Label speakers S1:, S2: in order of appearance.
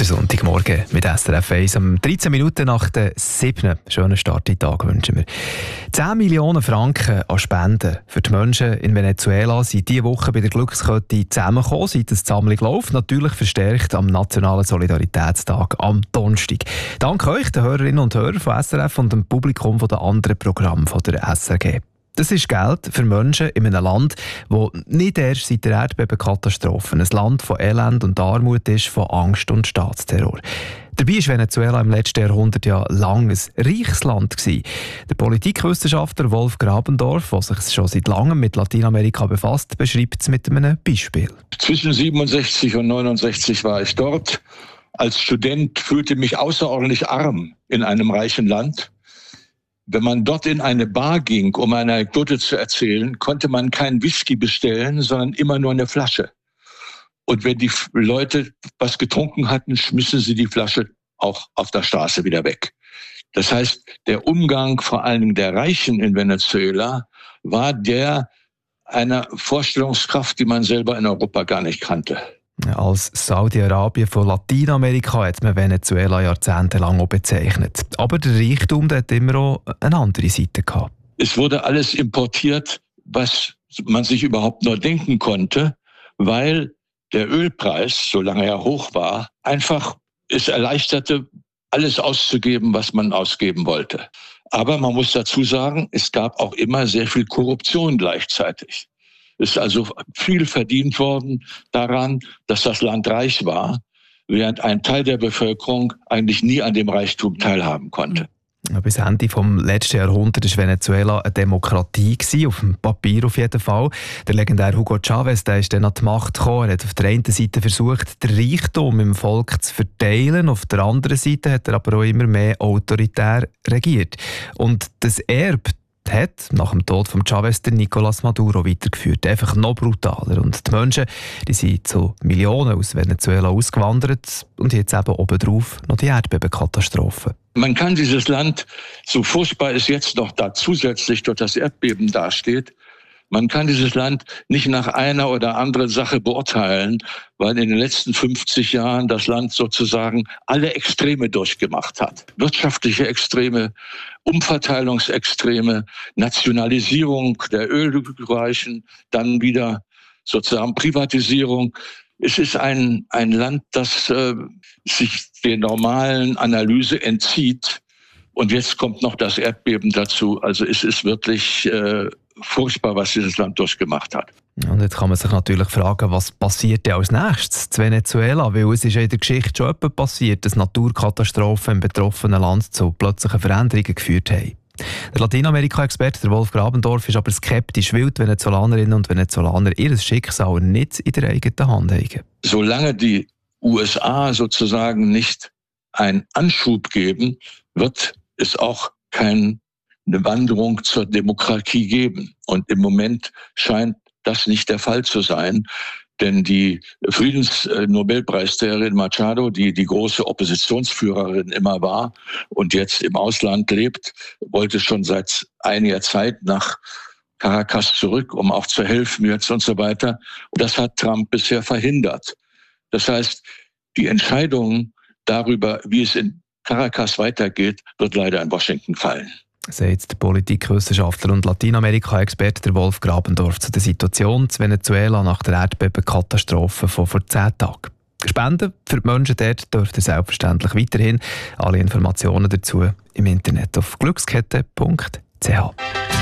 S1: Sonntagmorgen mit SRF 1. Um 13 Minuten nach der 7. Schönen Start in den Tag wünschen wir. 10 Millionen Franken an Spenden für die Menschen in Venezuela sind diese Woche bei der Glückskette zusammengekommen, seit das Sammlung läuft. Natürlich verstärkt am Nationalen Solidaritätstag am Donnerstag. Danke euch, den Hörerinnen und Hörern von SRF und dem Publikum von den anderen Programmen von der SRG. Das ist Geld für Menschen in einem Land, das nicht erst seit der Erdbebenkatastrophe ein Land von Elend und Armut ist, von Angst und Staatsterror. Dabei war Venezuela im letzten Jahrhundert ja lang ein reiches Land gewesen. Der Politikwissenschaftler Wolf Grabendorf, der sich schon seit langem mit Lateinamerika befasst, beschreibt es mit einem Beispiel.
S2: Zwischen 67 und 69 war ich dort. Als Student fühlte mich außerordentlich arm in einem reichen Land. Wenn man dort in eine Bar ging, um eine Anekdote zu erzählen, konnte man keinen Whisky bestellen, sondern immer nur eine Flasche. Und wenn die Leute was getrunken hatten, schmissen sie die Flasche auch auf der Straße wieder weg. Das heißt, der Umgang vor allen Dingen der Reichen in Venezuela war der einer Vorstellungskraft, die man selber in Europa gar nicht kannte.
S1: Als Saudi-Arabien von Lateinamerika hat man Venezuela jahrzehntelang auch bezeichnet. Aber der Reichtum hat immer auch eine andere Seite gehabt.
S2: Es wurde alles importiert, was man sich überhaupt nur denken konnte, weil der Ölpreis, solange er hoch war, einfach es erleichterte, alles auszugeben, was man ausgeben wollte. Aber man muss dazu sagen, es gab auch immer sehr viel Korruption gleichzeitig. Es ist also viel verdient worden daran, dass das Land reich war, während ein Teil der Bevölkerung eigentlich nie an dem Reichtum teilhaben konnte.
S1: Bis Ende des letzten Jahrhunderts war Venezuela eine Demokratie, auf dem Papier auf jeden Fall. Der legendäre Hugo Chavez, der ist dann an die Macht gekommen. Er hat auf der einen Seite versucht, den Reichtum im Volk zu verteilen, auf der anderen Seite hat er aber auch immer mehr autoritär regiert. Und das Erbe hat nach dem Tod von Chavez der Nicolás Maduro weitergeführt. Einfach noch brutaler. Und die Menschen, die sind zu Millionen aus Venezuela ausgewandert und jetzt eben obendrauf noch die Erdbebenkatastrophe.
S2: Man kann dieses Land, so furchtbar es jetzt noch da zusätzlich durch das Erdbeben dasteht, man kann dieses Land nicht nach einer oder anderen Sache beurteilen, weil in den letzten 50 Jahren das Land sozusagen alle Extreme durchgemacht hat. Wirtschaftliche Extreme, Umverteilungsextreme, Nationalisierung der Ölreichen, dann wieder sozusagen Privatisierung. Es ist ein Land, das sich der normalen Analyse entzieht. Und jetzt kommt noch das Erdbeben dazu. Also es ist wirklich furchtbar, was dieses Land durchgemacht hat.
S1: Und jetzt kann man sich natürlich fragen, was passiert denn als nächstes in Venezuela? Weil es ist ja in der Geschichte schon etwas passiert, dass Naturkatastrophen im betroffenen Land zu plötzlichen Veränderungen geführt haben. Der Lateinamerika-Experte Wolf Grabendorf ist aber skeptisch, weil die Venezolanerinnen und Venezolaner ihr Schicksal nicht in der eigenen Hand haben.
S2: Solange die USA sozusagen nicht einen Anschub geben, wird es auch keine Wanderung zur Demokratie geben. Und im Moment scheint das nicht der Fall zu sein. Denn die Friedensnobelpreisträgerin Machado, die große Oppositionsführerin immer war und jetzt im Ausland lebt, wollte schon seit einiger Zeit nach Caracas zurück, um auch zu helfen jetzt und so weiter. Und das hat Trump bisher verhindert. Das heißt, die Entscheidung darüber, wie es in Caracas weitergeht, wird leider in Washington fallen.
S1: Sagt der Politikwissenschaftler und Lateinamerika-Experte Wolf Grabendorf zu der Situation in Venezuela nach der Erdbebenkatastrophe von vor 10 Tagen. Spenden für die Menschen dort dürft ihr selbstverständlich weiterhin. Alle Informationen dazu im Internet auf glückskette.ch.